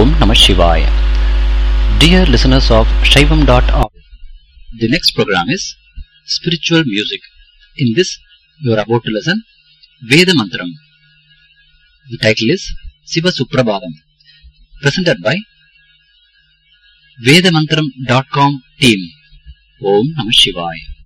Om Namah Shivaya. Dear listeners of Shaivam.org, the next program is Spiritual Music. In this, you are about to listen Veda Mantram. The title is Siva Suprabhadam, presented by Vedamantram.com team. Om Namah Shivaya.